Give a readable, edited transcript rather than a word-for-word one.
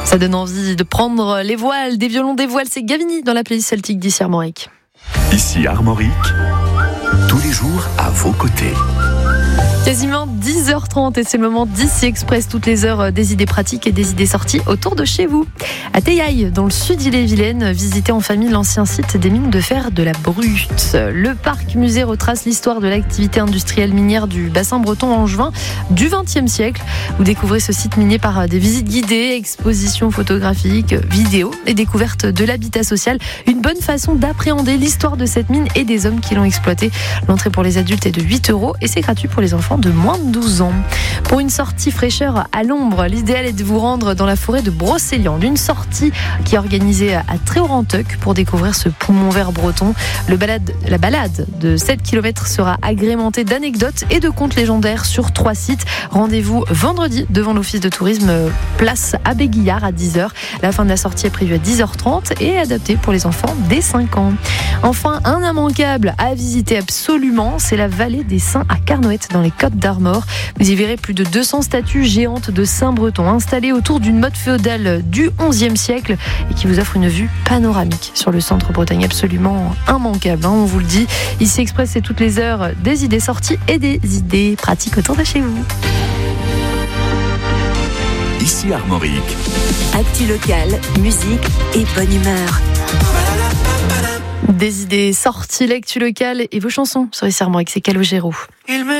Ça donne envie de prendre les voiles, des violons, des voiles. C'est Gavini dans la playlist celtique d'ici Armorique. Ici Armorique, tous les jours à vos côtés. Quasiment 10h30 et c'est le moment d'Ici Express, toutes les heures des idées pratiques et des idées sorties autour de chez vous. À Théaille, dans le sud d'Ille-et-Vilaine, visitez en famille l'ancien site des mines de fer de la Brute. Le parc musée retrace l'histoire de l'activité industrielle minière du bassin breton angevin du XXe siècle. Vous découvrez ce site minier par des visites guidées, expositions photographiques, vidéos et découvertes de l'habitat social. Une bonne façon d'appréhender l'histoire de cette mine et des hommes qui l'ont exploitée. L'entrée pour les adultes est de 8€ et c'est gratuit pour les enfants de moins de 12 ans. Pour une sortie fraîcheur à l'ombre, l'idéal est de vous rendre dans la forêt de Brocéliande. Une sortie qui est organisée à Tréoranteuc pour découvrir ce poumon vert breton. La balade de 7 km sera agrémentée d'anecdotes et de contes légendaires sur 3 sites. Rendez-vous vendredi devant l'office de tourisme place Abbé Guillard à 10h. La fin de la sortie est prévue à 10h30 et adaptée pour les enfants dès 5 ans. Enfin, un immanquable à visiter absolument, c'est la vallée des Saints à Carnoët dans les Côtes d'Armor. Vous y verrez plus de 200 statues géantes de saints bretons installées autour d'une motte féodale du XIe siècle et qui vous offre une vue panoramique sur le centre Bretagne absolument immanquable, on vous le dit. Ici Express, c'est toutes les heures des idées sorties et des idées pratiques autour de chez vous. Ici Armorique. Actu locale, musique et bonne humeur. Des idées sorties, l'actu locale et vos chansons sur Ici Armorique, c'est Calogero.